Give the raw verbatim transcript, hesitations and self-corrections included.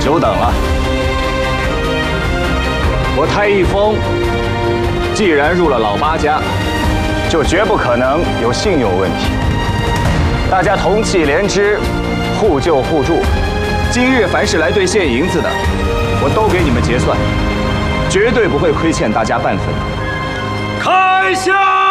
久等了。我太一峰既然入了老八家，就绝不可能有信用问题。大家同气连枝，互救互助。今日凡是来兑现银子的，我都给你们结算，绝对不会亏欠大家半分。 开箱！